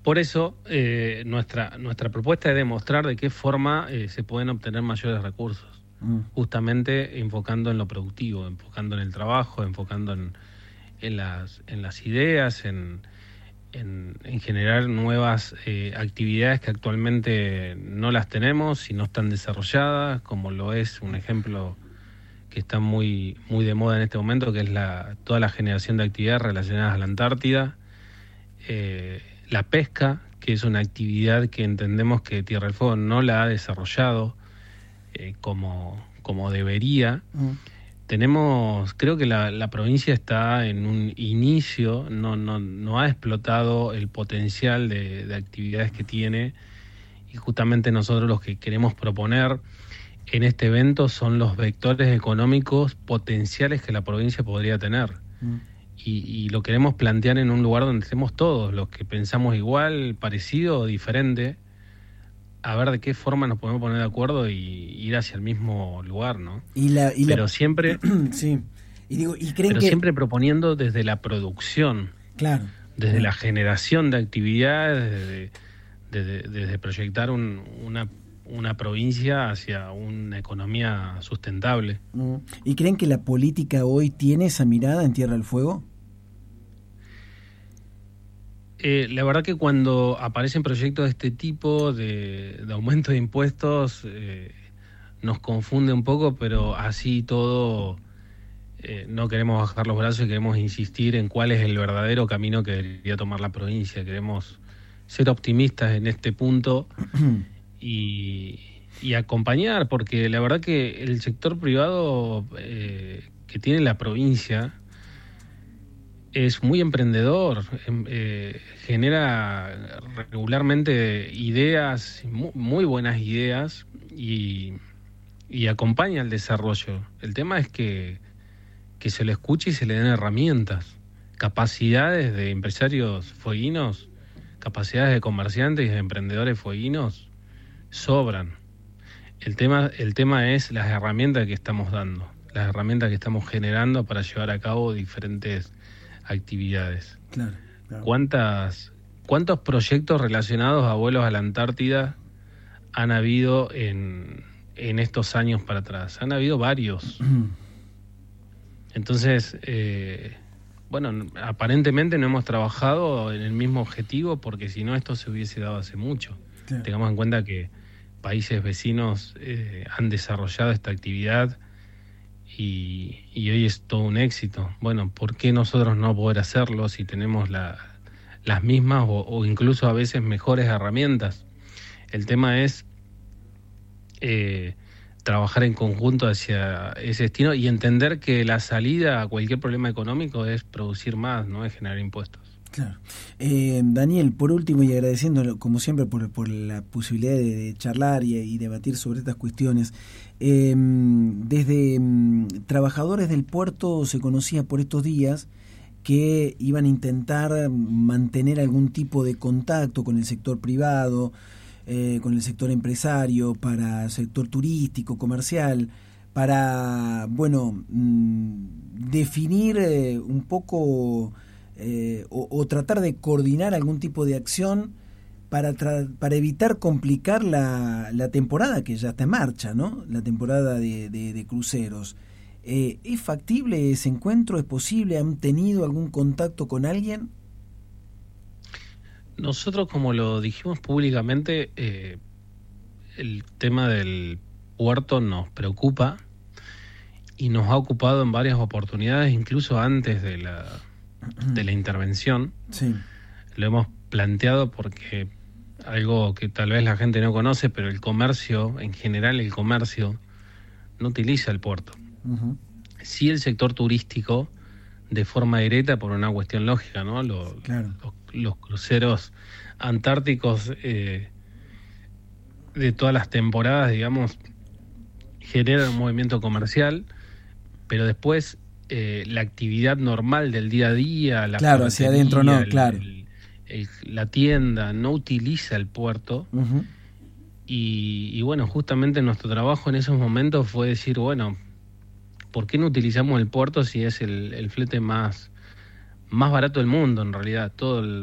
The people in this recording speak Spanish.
Por eso, nuestra propuesta es demostrar de qué forma se pueden obtener mayores recursos, justamente enfocando en lo productivo, enfocando en el trabajo, enfocando en las ideas, en generar nuevas actividades que actualmente no las tenemos y no están desarrolladas, como lo es un ejemplo que está muy de moda en este momento, que es toda la generación de actividades relacionadas a la Antártida. La pesca, que es una actividad que entendemos que Tierra del Fuego no la ha desarrollado como debería. Creo que la provincia está en un inicio, no ha explotado el potencial de actividades que tiene, y justamente nosotros los que queremos proponer en este evento son los vectores económicos potenciales que la provincia podría tener. Y lo queremos plantear en un lugar donde estemos todos, los que pensamos igual, parecido o diferente, a ver de qué forma nos podemos poner de acuerdo y ir hacia el mismo lugar, ¿no? Pero siempre, sí. Pero siempre proponiendo desde la producción, claro, desde la generación de actividades, desde proyectar una provincia hacia una economía sustentable. ¿Y creen que la política hoy tiene esa mirada en Tierra del Fuego? La verdad que cuando aparecen proyectos de este tipo, de aumento de impuestos, nos confunde un poco, pero así todo no queremos bajar los brazos y queremos insistir en cuál es el verdadero camino que debería tomar la provincia. Queremos ser optimistas en este punto y acompañar, porque la verdad que el sector privado que tiene la provincia es muy emprendedor, genera regularmente ideas, muy buenas ideas, y acompaña el desarrollo. El tema es que se le escuche y se le den herramientas, capacidades de empresarios fueguinos, capacidades de comerciantes y de emprendedores fueguinos sobran. El tema es las herramientas que estamos dando, las herramientas que estamos generando para llevar a cabo diferentes actividades. Claro. ¿Cuántos proyectos relacionados a vuelos a la Antártida han habido en estos años para atrás? Han habido varios. Entonces, aparentemente no hemos trabajado en el mismo objetivo, porque si no esto se hubiese dado hace mucho. Claro. Tengamos en cuenta que países vecinos han desarrollado esta actividad y hoy es todo un éxito. Bueno, ¿por qué nosotros no poder hacerlo si tenemos las mismas o incluso a veces mejores herramientas? El tema es trabajar en conjunto hacia ese destino y entender que la salida a cualquier problema económico es producir más, no es generar impuestos. Claro. Daniel, por último, y agradeciendo como siempre por la posibilidad de charlar y debatir sobre estas cuestiones, desde trabajadores del puerto se conocía por estos días que iban a intentar mantener algún tipo de contacto con el sector privado, con el sector empresario, para el sector turístico, comercial, para, definir un poco o tratar de coordinar algún tipo de acción para evitar complicar la temporada que ya está en marcha, ¿no? La temporada de cruceros. ¿Es factible ese encuentro? ¿Es posible? ¿Han tenido algún contacto con alguien? Nosotros, como lo dijimos públicamente, el tema del puerto nos preocupa y nos ha ocupado en varias oportunidades, incluso antes de la intervención. Sí. Lo hemos planteado porque algo que tal vez la gente no conoce, pero el comercio, en general el comercio, no utiliza el puerto. Uh-huh. Sí el sector turístico, de forma directa, por una cuestión lógica, ¿no? Claro. Los cruceros antárticos de todas las temporadas, digamos, generan un movimiento comercial, pero después la actividad normal del día a día, claro, hacia adentro no, claro. La tienda no utiliza el puerto. Uh-huh. Y bueno, justamente nuestro trabajo en esos momentos fue decir, bueno, ¿por qué no utilizamos el puerto si es el flete más barato del mundo en realidad? Todo el